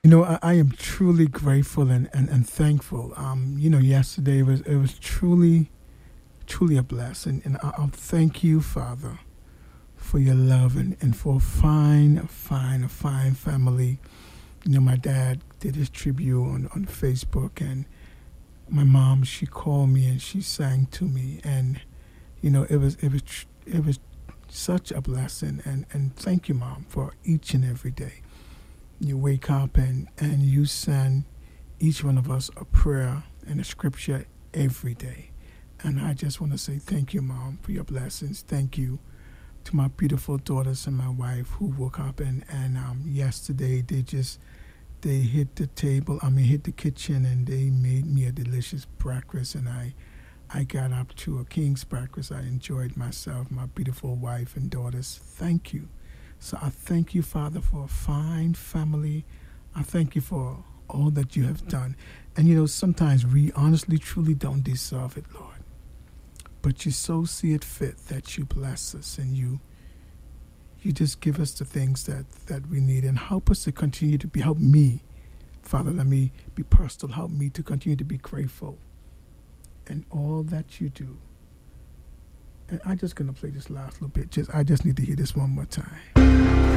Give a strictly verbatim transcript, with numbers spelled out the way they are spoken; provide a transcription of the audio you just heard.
You know, I, I am truly grateful and, and, and thankful. Um, you know, yesterday was it was truly, truly a blessing, and I, I'll thank you, Father, for your love and, and for a fine, fine, fine family. You know, my dad did his tribute on, on Facebook, and my mom, she called me and she sang to me, and you know, it was it was tr- it was such a blessing, and, and thank you, Mom, for each and every day. You wake up and, and you send each one of us a prayer and a scripture every day. And I just want to say thank you, Mom, for your blessings. Thank you to my beautiful daughters and my wife who woke up and, and um, yesterday they just, they hit the table, I mean hit the kitchen, and they made me a delicious breakfast, and I I got up to a king's breakfast. I enjoyed myself, my beautiful wife and daughters. Thank you. So I thank you, Father, for a fine family. I thank you for all that you have done. And you know, sometimes we honestly, truly don't deserve it, Lord. But you so see it fit that you bless us, and you you just give us the things that, that we need, and help us to continue to be, help me, Father, let me be personal, help me to continue to be grateful in all that you do. And I'm just going to play this last little bit. Just I just need to hear this one more time.